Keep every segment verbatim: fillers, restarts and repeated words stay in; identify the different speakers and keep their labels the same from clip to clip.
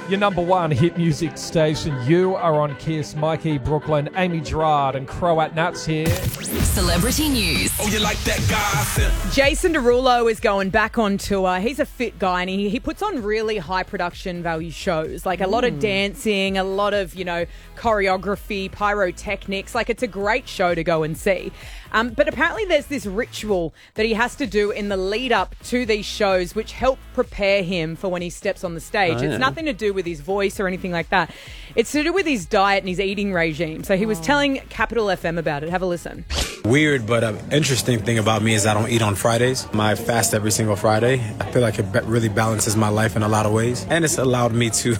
Speaker 1: Your number one hit music station. You are on Kiss. Mikey, Brooklyn, Amy Gerard and Croat Nuts here.
Speaker 2: Celebrity news.
Speaker 3: Oh, you like that gossip?
Speaker 4: Jason Derulo is going back on tour. He's a fit guy and he, he puts on really high production value shows. Like a lot of dancing, a lot of, you know, choreography, pyrotechnics. Like it's a great show to go and see. Um, but apparently there's this ritual that he has to do in the lead up to these shows which help prepare him for when he steps on the stage.
Speaker 5: Oh, yeah.
Speaker 4: It's nothing to do with his voice or anything like that. It's to do with his diet and his eating regime. So he was telling Capital F M about it. Have a listen.
Speaker 6: Weird, but an interesting thing about me is I don't eat on Fridays. I fast every single Friday. I feel like it be- really balances my life in a lot of ways. And it's allowed me to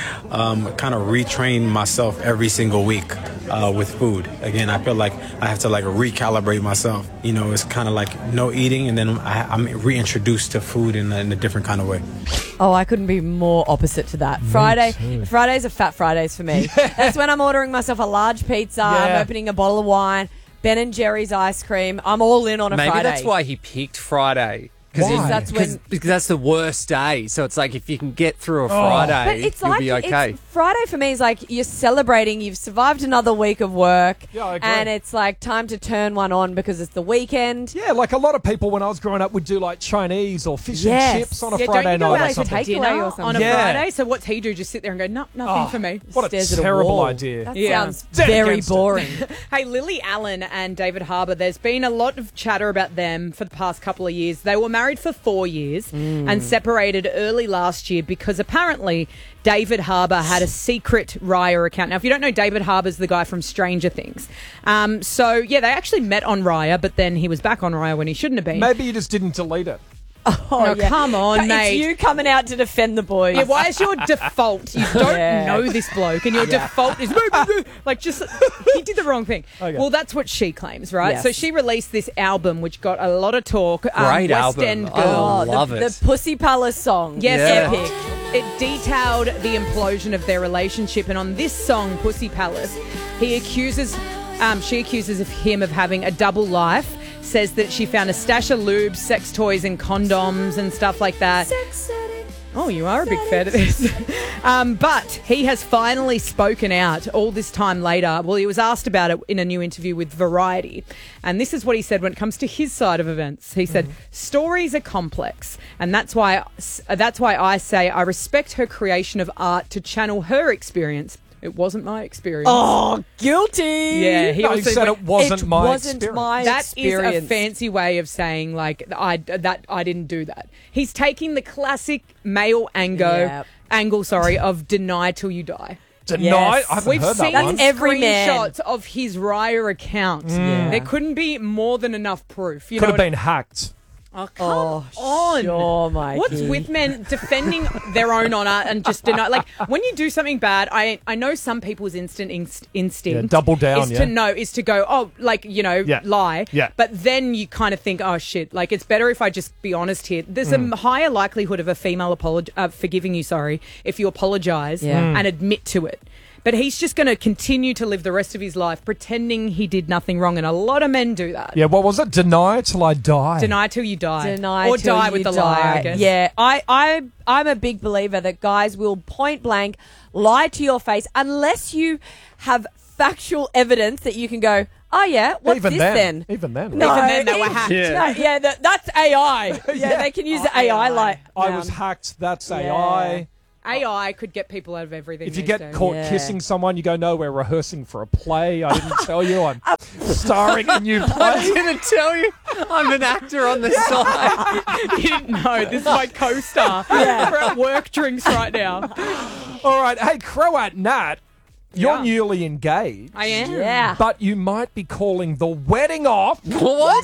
Speaker 6: um, kind of retrain myself every single week uh, with food. Again, I feel like I have to like recalibrate myself. You know, it's kind of like no eating, and then I, I'm reintroduced to food in a, in a different kind of way.
Speaker 7: Oh, I couldn't be more opposite to that. Friday, Fridays are fat Fridays for me. Yeah. That's when I'm ordering myself a large pizza,
Speaker 1: Yeah.
Speaker 7: I'm opening a bottle of wine, Ben and Jerry's ice cream. I'm all in on a
Speaker 5: Maybe
Speaker 7: Friday.
Speaker 5: that's why he picked Friday.
Speaker 1: Why?
Speaker 7: That's when-
Speaker 5: because that's the worst day. So it's like if you can get through a
Speaker 1: Oh.
Speaker 5: Friday,
Speaker 7: But it's
Speaker 5: you'll
Speaker 7: like
Speaker 5: be okay.
Speaker 7: it's Friday for me is like you're celebrating. You've survived another week of work,
Speaker 1: Yeah, I agree.
Speaker 7: and it's like time to turn one on because it's the weekend.
Speaker 1: Yeah, like a lot of people when I was growing up would do like Chinese or fish
Speaker 7: Yes.
Speaker 1: and chips on a
Speaker 4: Yeah,
Speaker 1: Friday
Speaker 4: don't you go
Speaker 1: night
Speaker 4: out
Speaker 1: or
Speaker 4: for
Speaker 1: something.
Speaker 7: takeaway
Speaker 4: dinner
Speaker 7: or something?
Speaker 4: on a
Speaker 1: Yeah.
Speaker 4: Friday? So what's he do? Just sit there and go, no, nothing
Speaker 1: Oh,
Speaker 4: for me.
Speaker 1: What a
Speaker 7: Stares at a
Speaker 1: terrible
Speaker 7: wall.
Speaker 1: idea.
Speaker 7: That
Speaker 4: Yeah.
Speaker 7: sounds
Speaker 1: Dead
Speaker 7: very
Speaker 1: against it.
Speaker 7: boring.
Speaker 4: Hey, Lily Allen and David Harbour, there's been a lot of chatter about them for the past couple of years. They were married for four years and separated early last year because apparently David Harbour had a secret Raya account. Now, if you don't know, David Harbour's the guy from Stranger Things. Um, so, yeah, they actually met on Raya, but then he was back on Raya when he shouldn't have been.
Speaker 1: Maybe you just didn't delete it.
Speaker 7: Oh,
Speaker 4: No, come on,
Speaker 7: it's
Speaker 4: mate.
Speaker 7: you coming out to defend the boys.
Speaker 4: Yeah, why is your default? You don't
Speaker 7: Yeah.
Speaker 4: know this bloke, and your default is like just he did the wrong thing.
Speaker 1: Okay.
Speaker 4: Well, that's what she claims, right?
Speaker 7: Yes.
Speaker 4: So she released this album, which got a lot of talk. um,
Speaker 5: Great
Speaker 4: West
Speaker 5: album.
Speaker 4: End
Speaker 5: I
Speaker 4: Girl.
Speaker 7: Oh,
Speaker 5: love
Speaker 7: the,
Speaker 5: it.
Speaker 7: the Pussy Palace song.
Speaker 4: Yes,
Speaker 5: Yeah.
Speaker 4: epic. It detailed the implosion of their relationship, and on this song, Pussy Palace, he accuses, um, she accuses of him of having a double life. Says that she found a stash of lube, sex toys, and condoms and stuff like that. Oh, you are a big fan of this. um, but he has finally spoken out all this time later. Well, he was asked about it in a new interview with Variety. And this is what he said when it comes to his side of events. He said, stories are complex. And that's why, that's why I say I respect her creation of art to channel her experience. It wasn't my experience.
Speaker 7: Oh, guilty.
Speaker 4: Yeah, he
Speaker 1: No, he
Speaker 4: also
Speaker 1: said
Speaker 4: went-
Speaker 1: it wasn't
Speaker 7: it
Speaker 1: my
Speaker 7: wasn't
Speaker 1: experience.
Speaker 7: my
Speaker 4: That is
Speaker 7: experience.
Speaker 4: a fancy way of saying like I that I didn't do that. He's taking the classic male angle
Speaker 7: Yep.
Speaker 4: angle, sorry, of deny till you die.
Speaker 1: Deny?
Speaker 7: Yes.
Speaker 1: I haven't
Speaker 4: We've
Speaker 1: heard
Speaker 4: seen
Speaker 1: that one.
Speaker 7: That's every man.
Speaker 4: screenshots of his Raya account.
Speaker 7: Yeah.
Speaker 4: There couldn't be more than enough proof. You
Speaker 1: Could
Speaker 4: know
Speaker 1: have
Speaker 4: what-
Speaker 1: been hacked.
Speaker 4: Oh, come
Speaker 7: Oh,
Speaker 4: on.
Speaker 7: sure, Mikey.
Speaker 4: What's with men defending their own honour and just deny? Like when you do something bad, I I know some people's instant inst- instinct
Speaker 1: Yeah, double down,
Speaker 4: is
Speaker 1: yeah.
Speaker 4: to know is to go oh like you know
Speaker 1: Yeah.
Speaker 4: lie.
Speaker 1: Yeah.
Speaker 4: But then you kind of think oh shit like it's better if I just be honest here. There's
Speaker 1: Mm.
Speaker 4: a higher likelihood of a female apolog- uh, forgiving you. Sorry, if you apologise
Speaker 7: Yeah. Mm.
Speaker 4: and admit to it. But he's just going to continue to live the rest of his life pretending he did nothing wrong, and a lot of men do that.
Speaker 1: Yeah, what was it? Deny till I die.
Speaker 4: Deny till you die.
Speaker 7: Deny
Speaker 4: or
Speaker 7: till
Speaker 4: die
Speaker 7: you
Speaker 4: with the
Speaker 7: die.
Speaker 4: lie, I guess.
Speaker 7: Yeah, I, I, I'm a big believer that guys will point blank lie to your face unless you have factual evidence that you can go, oh yeah, what's
Speaker 1: Even
Speaker 7: this
Speaker 1: then.
Speaker 7: then?
Speaker 1: Even then.
Speaker 7: No,
Speaker 4: Even then they were
Speaker 7: even-
Speaker 4: hacked.
Speaker 5: Yeah.
Speaker 7: No, yeah, that, that's A I. Yeah,
Speaker 1: Yeah.
Speaker 7: they can use the A I like.
Speaker 1: I was hacked. That's
Speaker 7: Yeah.
Speaker 1: A I.
Speaker 4: A I could get people out of everything.
Speaker 1: If you
Speaker 4: these
Speaker 1: get
Speaker 4: days.
Speaker 1: caught
Speaker 7: Yeah.
Speaker 1: kissing someone, you go, no, we're rehearsing for a play. I didn't tell you. I'm starring in a new
Speaker 5: I
Speaker 1: play.
Speaker 5: didn't tell you. I'm an actor on the side.
Speaker 4: you didn't know. This is my co-star. We're at work drinks right now.
Speaker 1: All right. Hey, Croat Nat, you're
Speaker 4: Yeah.
Speaker 1: newly engaged.
Speaker 4: I am.
Speaker 7: Yeah.
Speaker 1: But you might be calling the wedding off.
Speaker 5: What?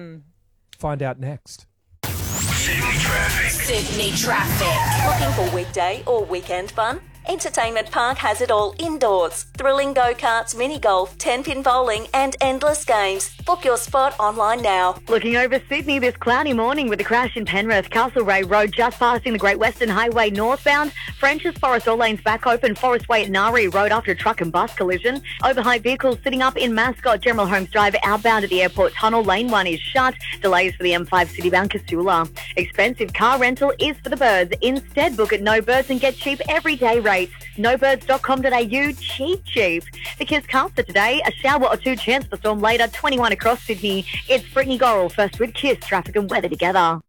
Speaker 1: Find out next.
Speaker 2: Sydney Traffic. Looking for weekday or weekend fun?
Speaker 3: Entertainment Park has it all indoors. Thrilling go-karts, mini-golf, ten-pin bowling and endless games. Book your spot online now.
Speaker 8: Looking over Sydney this cloudy morning with a crash in Penrith, Castlereagh Road just passing the Great Western Highway northbound. French's Forest, all lanes back open. Forest Way at Nari Road after a truck and bus collision. Overhyped vehicles sitting up in Mascot. General Holmes Drive outbound at the airport tunnel. Lane one is shut. Delays for the M five Citybound Casula. Expensive car rental is for the birds. Instead, book at No Birds and get cheap everyday rates. no birds dot com dot a u. Cheap, cheap. The Kiss Caster today. A shower or two, chance for storm later. twenty-one across Sydney. It's Brittany Gorrell first with Kiss traffic and weather together.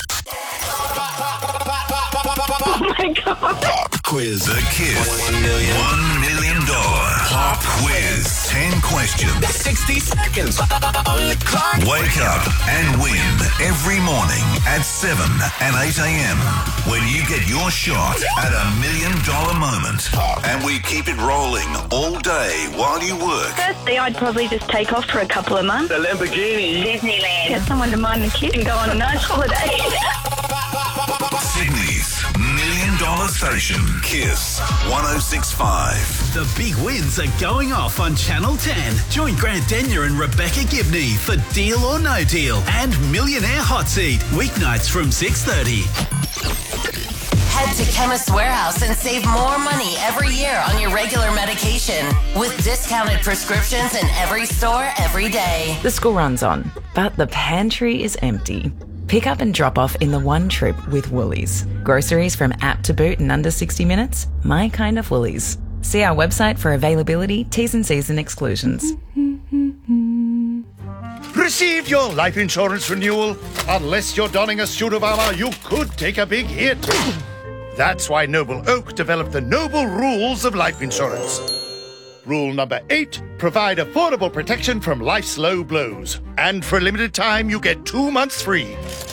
Speaker 9: Oh my God.
Speaker 10: Pop quiz. The Kiss One million, One million dollar Pop quiz. Ten questions.
Speaker 9: sixty seconds on the clock.
Speaker 10: Wake up and win every morning at seven and eight a.m. when you get your shot at a million dollar moment. And we keep it rolling all day while you work.
Speaker 11: Firstly, I'd probably just take off for a couple of months.
Speaker 9: The Lamborghini.
Speaker 11: Disneyland. Get someone to mind the kid and go on a nice holiday.
Speaker 10: Sydney's million dollar station. Kiss one oh six point five.
Speaker 12: The big wins are going off on Channel ten. Join Grant Denyer and Rebecca Gibney for Deal or No Deal and Millionaire Hot Seat, weeknights from six thirty.
Speaker 2: Head to Chemist Warehouse and save more money every year on your regular medication with discounted prescriptions in every store every day.
Speaker 13: The school runs on, but the pantry is empty. Pick up and drop off in the one trip with Woolies. Groceries from app to boot in under sixty minutes? My kind of Woolies. See our website for availability, T's and C's and exclusions.
Speaker 14: Received your life insurance renewal? Unless you're donning a suit of armor, you could take a big hit. That's why Noble Oak developed the Noble Rules of Life Insurance. Rule number eight, provide affordable protection from life's low blows. And for a limited time, you get two months free.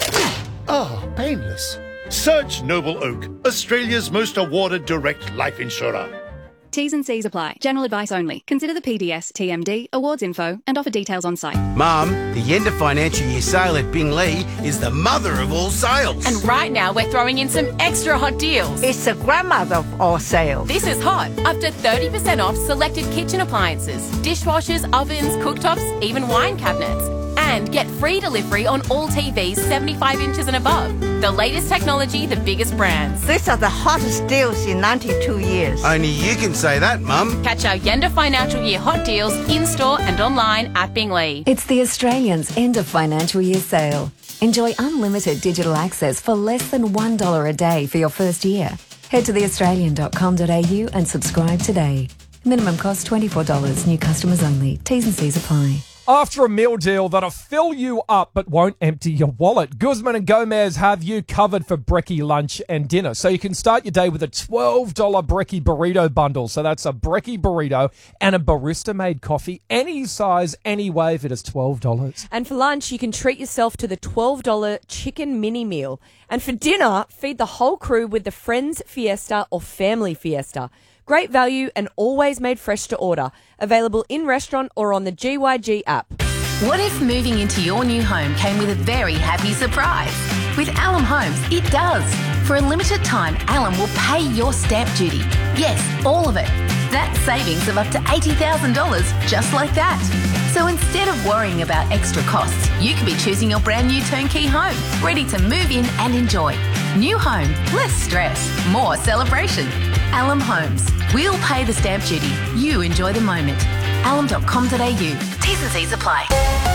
Speaker 14: Ah, painless. Search Noble Oak, Australia's most awarded direct life insurer.
Speaker 15: T's and C's apply. General advice only. Consider the P D S, T M D, awards info, and offer details on site.
Speaker 16: Mum, the end of financial year sale at Binglee is the mother of all sales.
Speaker 17: And right now we're throwing in some extra hot deals.
Speaker 18: It's the grandmother of all sales.
Speaker 17: This is hot. Up to thirty percent off selected kitchen appliances, dishwashers, ovens, cooktops, even wine cabinets. And get free delivery on all T Vs seventy-five inches and above. The latest technology, the biggest brands.
Speaker 18: These are the hottest deals in ninety-two years.
Speaker 16: Only you can say that, Mum.
Speaker 17: Catch our end of financial year hot deals in-store and online at Binglee.
Speaker 19: It's the Australians' end of financial year sale. Enjoy unlimited digital access for less than one dollar a day for your first year. Head to the australian dot com dot a u and subscribe today. Minimum cost twenty-four dollars. New customers only. T's and C's apply.
Speaker 1: After a meal deal that'll fill you up but won't empty your wallet, Guzman and Gomez have you covered for brekkie lunch and dinner. So you can start your day with a twelve dollars brekkie burrito bundle. So that's a brekkie burrito and a barista-made coffee, any size, any way, if it is twelve dollars.
Speaker 7: And for lunch, you can treat yourself to the twelve dollars chicken mini meal. And for dinner, feed the whole crew with the Friends Fiesta or Family Fiesta. Great value and always made fresh to order. Available in restaurant or on the G Y G app.
Speaker 2: What if moving into your new home came with a very happy surprise? With Alum Homes, it does. For a limited time, Alum will pay your stamp duty. Yes, all of it. That's savings of up to eighty thousand dollars, just like that. So instead of worrying about extra costs, you could be choosing your brand new turnkey home, ready to move in and enjoy. New home, less stress, more celebration. Alum Homes. We'll pay the stamp duty. You enjoy the moment. alum dot com dot a u. T's and C's apply.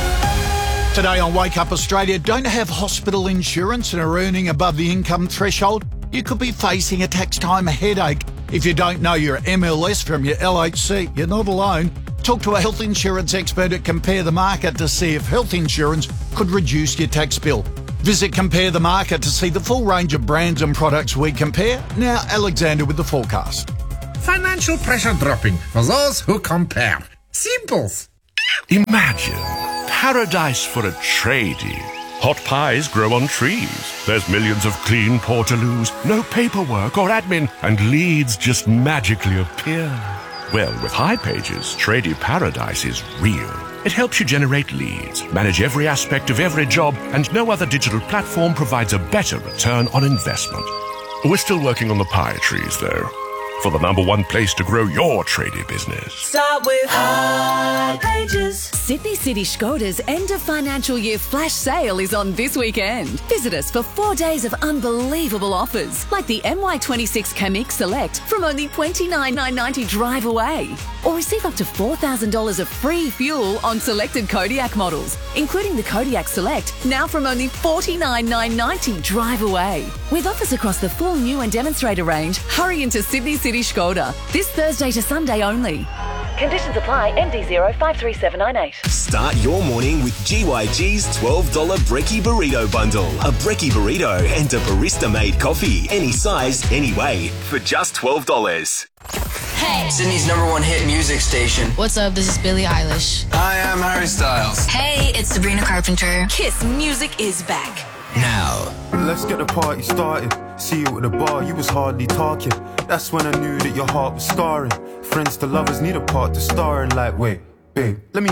Speaker 20: Today on Wake Up Australia, don't have hospital insurance and are earning above the income threshold? You could be facing a tax time headache. If you don't know your M L S from your L H C, you're not alone. Talk to a health insurance expert at Compare the Market to see if health insurance could reduce your tax bill. Visit Compare the Market to see the full range of brands and products we compare. Now, Alexander with the forecast.
Speaker 21: Financial pressure dropping for those who compare. Simples.
Speaker 22: Imagine paradise for a tradie. Hot pies grow on trees. There's millions of clean portaloos, no paperwork or admin, and leads just magically appear. Well, with High Pages, Tradie Paradise is real. It helps you generate leads, manage every aspect of every job, and no other digital platform provides a better return on investment. We're still working on the pie trees, though. for the number one place to grow your tradie business.
Speaker 4: Start with High Pages.
Speaker 6: Sydney City Skoda's end of financial year flash sale is on this weekend. Visit us for four days of unbelievable offers, like the M Y twenty-six Kamiq Select from only twenty-nine thousand nine hundred ninety dollars drive away. Or receive up to four thousand dollars of free fuel on selected Kodiak models, including the Kodiak Select, now from only forty-nine thousand nine hundred ninety dollars drive away. With offers across the full new and demonstrator range, hurry into Sydney City Skoda this Thursday to Sunday only. Conditions apply. M D zero five three seven nine eight.
Speaker 23: Start your morning with G Y G's twelve dollars Brekkie Burrito Bundle. A Brekkie Burrito and a barista-made coffee. Any size, any way, for just twelve dollars.
Speaker 24: Hey! Sydney's number one hit music station.
Speaker 25: What's up? This is Billie Eilish.
Speaker 24: Hi, I'm Harry Styles.
Speaker 25: Hey, it's Sabrina Carpenter. Kiss Music is back.
Speaker 24: Now.
Speaker 26: Let's get the party started. See you at the bar, you was hardly talking. That's when I knew that your heart was scarring. Friends to lovers need a part to star in. Like, wait, babe, let me